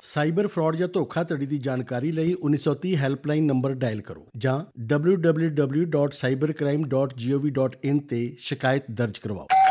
Cyber fraud ਜਾਂ ਧੋਖਾਧੜੀ ਦੀ ਜਾਣਕਾਰੀ ਲਈ 1930 ਹੈਲਪਲਾਈਨ ਨੰਬਰ ਡਾਇਲ ਕਰੋ ਜਾਂ www.cybercrime.gov.in ਤੇ ਸ਼ਿਕਾਇਤ ਦਰਜ ਕਰਵਾਓ।